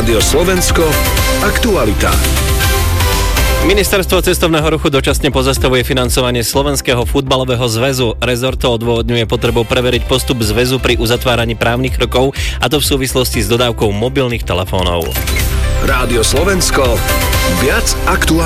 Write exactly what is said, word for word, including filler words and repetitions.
Rádio Slovensko, aktualita. Ministerstvo cestovného ruchu dočasne pozastavuje financovanie Slovenského futbalového zväzu. Rezort to odôvodňuje potrebou preveriť postup zväzu pri uzatváraní právnych krokov, a to v súvislosti s dodávkou mobilných telefónov. Rádio Slovensko, viac aktuálne.